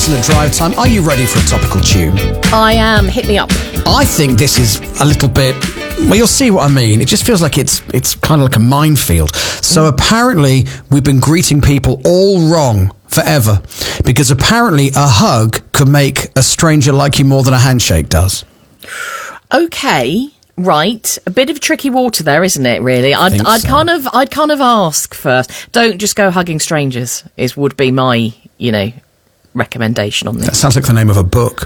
excellent drive time. Are you ready for a topical tune? I am. Hit me up. I think this is a little bit... Well, you'll see what I mean. It just feels like it's kind of like a minefield. So apparently we've been greeting people all wrong forever, because apparently a hug could make a stranger like you more than a handshake does. Okay, right. A bit of tricky water there, isn't it? Really, I'd kind of ask first. Don't just go hugging strangers. Would be my recommendation on this. That sounds like the name of a book.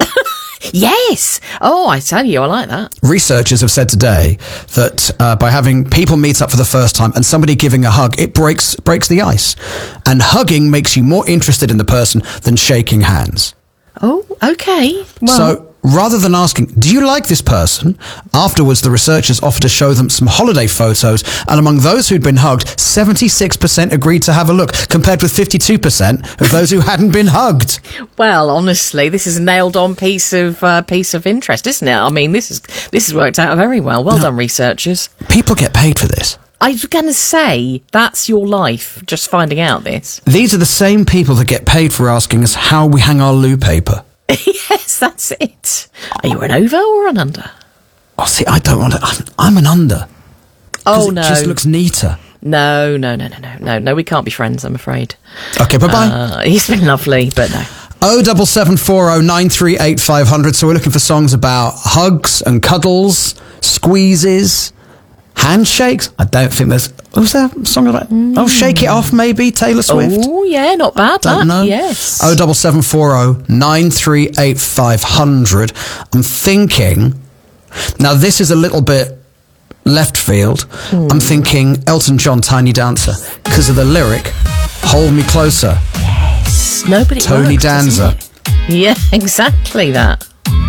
Yes. Oh, I tell you, I like that. Researchers have said today that by having people meet up for the first time and somebody giving a hug, it breaks the ice. And hugging makes you more interested in the person than shaking hands. Oh, okay. Well, so rather than asking, do you like this person? Afterwards, the researchers offered to show them some holiday photos. And among those who'd been hugged, 76% agreed to have a look, compared with 52% of those who hadn't been hugged. Well, honestly, this is a nailed-on piece of interest, isn't it? I mean, this has worked out very well. Well done, researchers. People get paid for this. I was going to say, that's your life, just finding out this. These are the same people that get paid for asking us how we hang our loo paper. Yes, that's it. Are you an over or an under? Oh, see, I don't want to... I'm an under. Oh, no. It just looks neater. No, we can't be friends, I'm afraid. Okay, bye-bye. He's been lovely, but no. 07740 938 500. So we're looking for songs about hugs and cuddles, squeezes, handshakes. I don't think there's... What was that song about? Oh, Shake It Off, maybe, Taylor Swift. Oh, yeah, not bad. Don't know. Yes. 07740 938 500. I'm thinking... Now, this is a little bit left field. I'm thinking Elton John, Tiny Dancer, because of the lyric, Hold Me Closer. Yes. Nobody Tony Danza. Yeah, exactly that.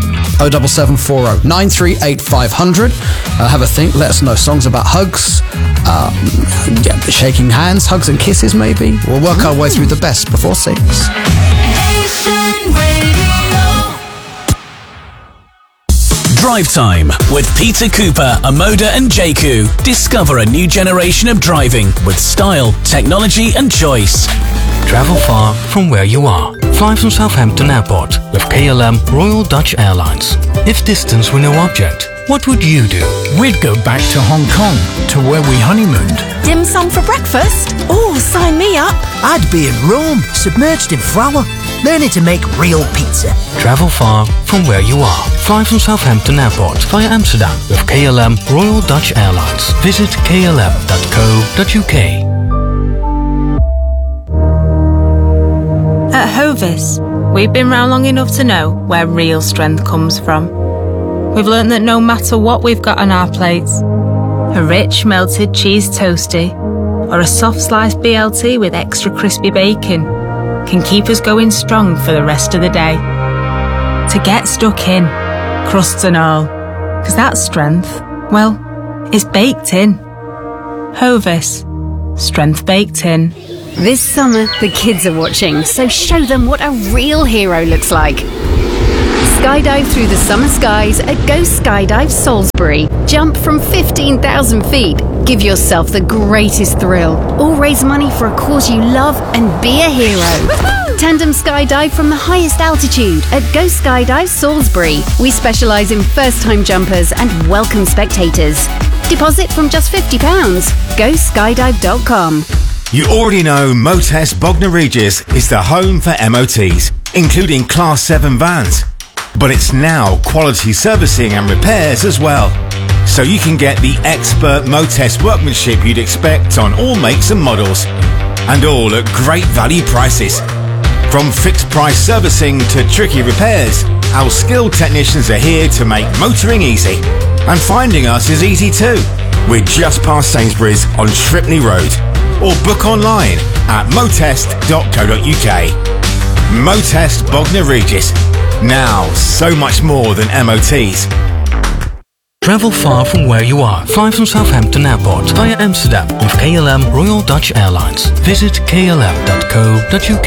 07740 938 500. Have a think. Let us know. Songs about hugs, shaking hands, hugs and kisses, maybe. We'll work our way through the best before 6. Drive Time with Peter Cooper, Amoda and Jaku. Discover a new generation of driving with style, technology and choice. Travel far from where you are. Fly from Southampton Airport with KLM Royal Dutch Airlines. If distance were no object, what would you do? We'd go back to Hong Kong, to where we honeymooned. Dim sum for breakfast? Oh, sign me up. I'd be in Rome, submerged in flour, learning to make real pizza. Travel far from where you are. Fly from Southampton Airport via Amsterdam with KLM Royal Dutch Airlines. Visit klm.co.uk. At Hovis, we've been round long enough to know where real strength comes from. We've learnt that no matter what we've got on our plates, a rich melted cheese toastie or a soft sliced BLT with extra crispy bacon can keep us going strong for the rest of the day. To get stuck in, crusts and all, because that strength, well, is baked in. Hovis, strength baked in. This summer, the kids are watching, so show them what a real hero looks like. Skydive through the summer skies at Go Skydive Salisbury. Jump from 15,000 feet. Give yourself the greatest thrill. Or raise money for a cause you love and be a hero. Woo-hoo! Tandem skydive from the highest altitude at Go Skydive Salisbury. We specialise in first-time jumpers and welcome spectators. Deposit from just £50. GoSkydive.com. You already know Motest Bognor Regis is the home for MOTs, including Class 7 vans. But it's now quality servicing and repairs as well. So you can get the expert Motest workmanship you'd expect on all makes and models. And all at great value prices. From fixed price servicing to tricky repairs, our skilled technicians are here to make motoring easy. And finding us is easy too. We're just past Sainsbury's on Shripney Road. Or book online at motest.co.uk. Motest Bognor Regis. Now, so much more than MOTs. Travel far from where you are. Fly from Southampton Airport via Amsterdam with KLM Royal Dutch Airlines. Visit klm.co.uk.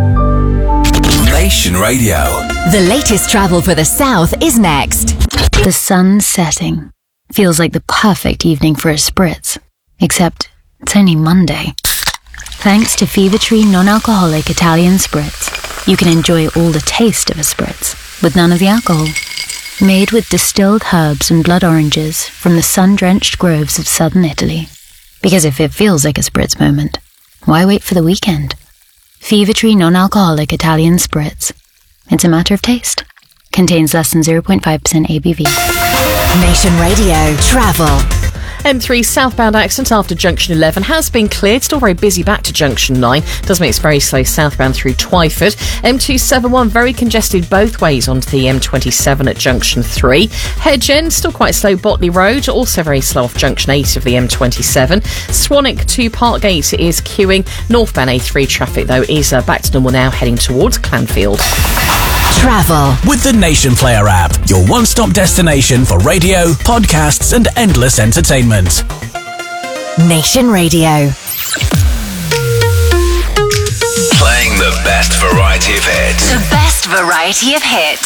Nation Radio. The latest travel for the South is next. The sun's setting. Feels like the perfect evening for a spritz. Except it's only Monday. Thanks to Fever Tree non-alcoholic Italian Spritz. you can enjoy all the taste of a spritz, with none of the alcohol. Made with distilled herbs and blood oranges from the sun-drenched groves of southern Italy. Because if it feels like a spritz moment, why wait for the weekend? Fever-Tree non-alcoholic Italian spritz. It's a matter of taste. Contains less than 0.5% ABV. Nation Radio Travel. M3 southbound accident after junction 11 has been cleared. Still very busy back to junction 9. Does make it very slow southbound through Twyford. M271 very congested both ways onto the M27 at junction 3. Hedge End still quite slow. Botley Road also very slow off junction 8 of the M27. Swanwick to Parkgate is queuing. Northbound A3 traffic though is back to normal now, heading towards Clanfield. Travel with the Nation Player app, your one-stop destination for radio, podcasts and endless entertainment. Nation Radio. Playing the best variety of hits. The best variety of hits.